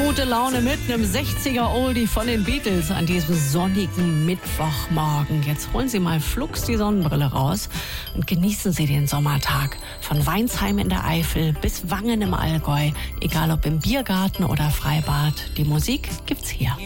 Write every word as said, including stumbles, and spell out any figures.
gute Laune mit einem sechziger-Oldie von den Beatles an diesem sonnigen Mittwochmorgen. Jetzt holen Sie mal flugs die Sonnenbrille raus und genießen Sie den Sommertag. Von Weinsheim in der Eifel bis Wangen im Allgäu, egal ob im Biergarten oder Freibad, die Musik gibt's hier.